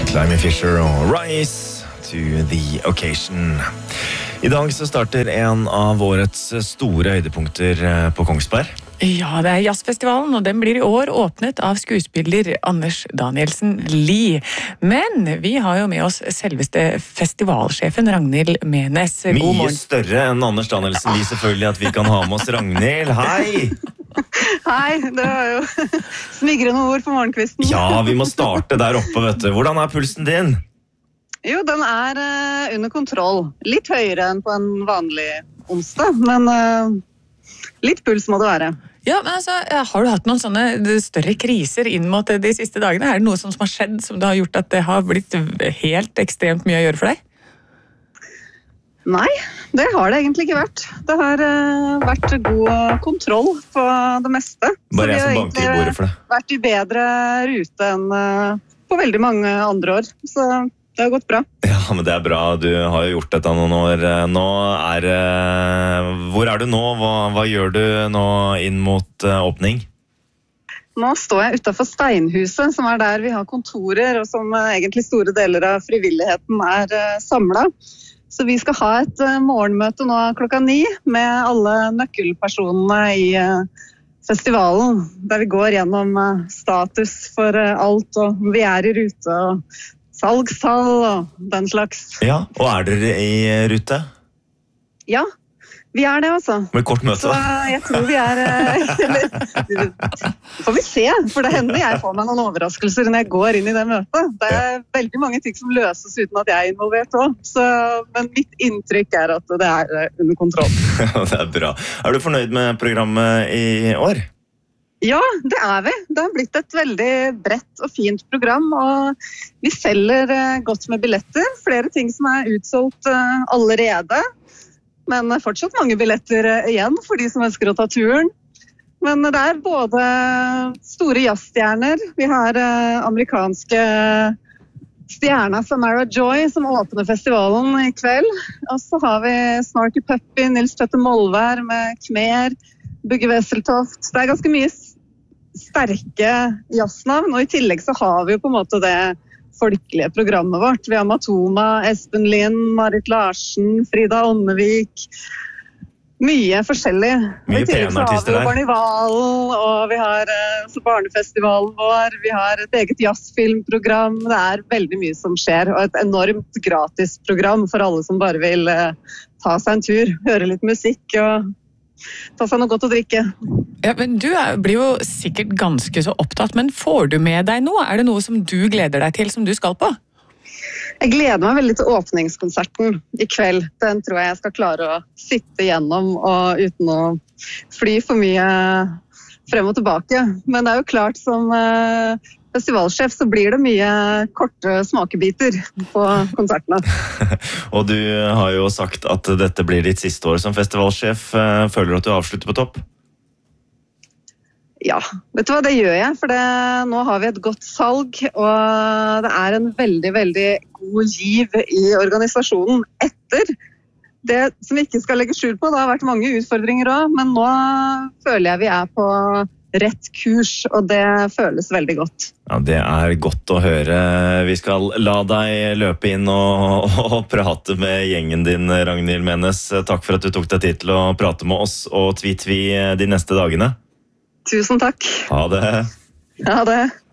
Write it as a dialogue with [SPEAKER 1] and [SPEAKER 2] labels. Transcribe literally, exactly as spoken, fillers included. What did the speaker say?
[SPEAKER 1] Limey Fisher og Rise to the occasion. I dag så starter en av årets store høydepunkter på Kongsberg.
[SPEAKER 2] Ja, det er jazzfestivalen, og den blir i år åpnet av skuespiller Anders Danielsen Lie. Men vi har jo med oss selveste festivalsjefen Ragnhild Menes. God
[SPEAKER 1] Mye
[SPEAKER 2] morgen.
[SPEAKER 1] større enn Anders Danielsen Lie, selvfølgelig, at vi kan ha med oss Ragnhild. Hei!
[SPEAKER 3] Hei, det var jo smigrende ord på morgenkvisten.
[SPEAKER 1] Ja, vi må starte der oppe, vet du. Hvordan er pulsen din?
[SPEAKER 3] Jo, den er uh, under kontroll. Litt høyere enn på en vanlig onsdag, men uh, litt puls må det være.
[SPEAKER 2] Ja, men altså, har du hatt noen sånne større kriser inn mot de siste dagene? Er det noe som har skjedd som det har gjort at det har blitt helt ekstremt mye å gjøre for deg?
[SPEAKER 3] Nei, det har det egentlig ikke vært. Det har uh, vært god kontroll på det meste.
[SPEAKER 1] Bare jeg som banker i bordet for det.
[SPEAKER 3] Vært i bedre rute enn uh, på veldig mange andre år, så det har gått bra.
[SPEAKER 1] Ja, men det er bra. Du har jo gjort dette noen år. Nå er Hvor er du nå? Hva, hva gjør du nå inn mot uh, åpning?
[SPEAKER 3] Nå står jeg utenfor Steinhuset, som er der vi har kontorer, og som uh, egentlig store deler av frivilligheten er uh, samlet. Så vi skal ha et uh, morgenmøte nå klokka ni med alle nøkkelpersonene i uh, festivalen, der vi går gjennom uh, status for uh, alt, og vi er i rute, og salgstall og den slags.
[SPEAKER 1] Ja, og er dere i rute?
[SPEAKER 3] Ja, vi er det altså.
[SPEAKER 1] Med kort møte?
[SPEAKER 3] Så jeg tror vi er... Eller, får vi se, for det hender jeg får meg noen overraskelser når jeg går inn i det møtet. Det er veldig mange ting som løses uten at jeg er involvert også. Men mitt inntrykk er at det er under kontroll.
[SPEAKER 1] Ja, det er bra. Er du fornøyd med programmet i år?
[SPEAKER 3] Ja, det er vi. Det har blitt et veldig bredt og fint program, og vi selger godt med billetter. Flere ting som er utsolgt allerede, men fortsatt mange billetter igjen for de som ønsker å ta turen. Men det er både store jazzstjerner, vi har amerikanske stjerner Samara Joy som åpner festivalen i kveld, og så har vi Snarky Puppy, Nils Tøtte Molvær med Khmer, Bugge Wesseltoft. Det er ganske mye sterke jazznavn, og i tillegg så har vi jo på en måte det folkelige programmet vårt. Vi har Matoma, Espen Lind, Marit Larsen, Frida Ånnevik, mye forskjellig.
[SPEAKER 1] Mye
[SPEAKER 3] og i tillegg så har vi jo Barnivalen, og vi har uh, barnefestivalen vår, vi har et eget jazzfilmprogram. Det er veldig mye som skjer, og et enormt gratis program for alle som bare vil uh, ta seg en tur, høre litt musikk og ta seg noe godt å drikke.
[SPEAKER 2] Ja, men du er, blir jo sikkert ganske så opptatt, men får du med deg noe? Er det noe som du gleder deg til, som du skal på?
[SPEAKER 3] Jeg gleder meg veldig til åpningskonserten i kveld. Den tror jeg jeg skal klare å sitte gjennom og uten å fly for mye frem og tilbake. Men det er jo klart som uh, festivalsjef så blir det mye korte smakebiter på konsertene.
[SPEAKER 1] Og du har jo sagt at dette blir ditt siste år som festivalsjef. Føler du at du avslutter på topp?
[SPEAKER 3] Ja, vet du hva, det gjør jeg, for det, nå har vi et godt salg, og det er en veldig, veldig god giv i organisasjonen etter det som vi ikke skal legge skjul på. Det har vært mange utfordringer også, men nå føler jeg vi er på rett kurs, og det føles veldig godt.
[SPEAKER 1] Ja, det er godt å høre. Vi skal la deg løpe inn og, og prate med gjengen din, Ragnhild Menes. Takk for at du tok deg tid til å prate med oss og Tvi Tvi de neste dagene.
[SPEAKER 3] Tusen takk.
[SPEAKER 1] Ha det.
[SPEAKER 3] Ha det.